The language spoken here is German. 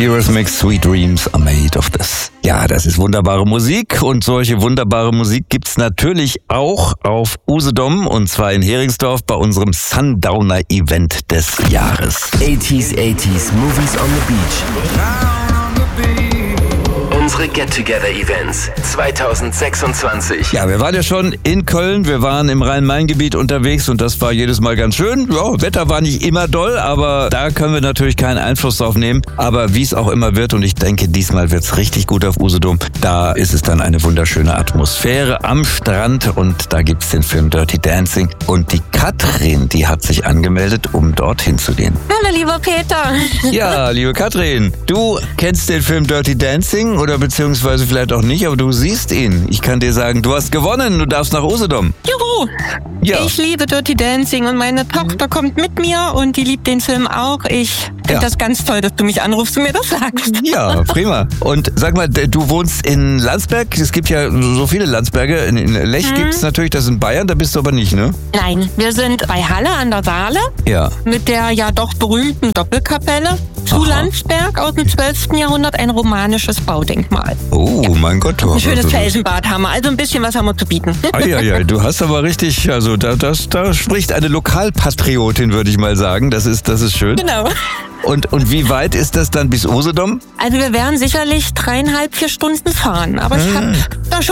Eurythmics Sweet Dreams are made of this. Ja, das ist wunderbare Musik und solche wunderbare Musik gibt's natürlich auch auf Usedom und zwar in Heringsdorf bei unserem Sundowner-Event des Jahres. 80s Movies on the Beach. Unsere Get-Together-Events 2026. Ja, wir waren ja schon in Köln, wir waren im Rhein-Main-Gebiet unterwegs und das war jedes Mal ganz schön. Ja, Wetter war nicht immer doll, aber da können wir natürlich keinen Einfluss drauf nehmen. Aber wie es auch immer wird, und ich denke, diesmal wird's richtig gut auf Usedom, da ist es dann eine wunderschöne Atmosphäre am Strand und da gibt's den Film Dirty Dancing. Und die Katrin, die hat sich angemeldet, um dorthin zu gehen. Hallo, lieber Peter. Ja, liebe Katrin, du kennst den Film Dirty Dancing oder beziehungsweise vielleicht auch nicht, aber du siehst ihn. Ich kann dir sagen, du hast gewonnen, du darfst nach Usedom. Juhu! Ja. Ich liebe Dirty Dancing und meine Tochter kommt mit mir und die liebt den Film auch. Ich finde das ganz toll, dass du mich anrufst und mir das sagst. Ja, prima. Und sag mal, du wohnst in Landsberg. Es gibt ja so viele Landsberge. In Lech gibt's natürlich, das ist in Bayern, da bist du aber nicht, ne? Nein, wir sind bei Halle an der Saale Ja. mit der ja doch berühmten Doppelkapelle zu Landsberg aus dem 12. Jahrhundert, ein romanisches Baudenkmal. Oh, mein Gott. Ein schönes Felsenbad haben wir, also ein bisschen was haben wir zu bieten. Ja, du hast aber richtig, also da spricht eine Lokalpatriotin, würde ich mal sagen. Das ist schön. Genau. Und wie weit ist das dann bis Usedom? Also wir werden sicherlich 3,5, 4 Stunden fahren, aber ich habe da schon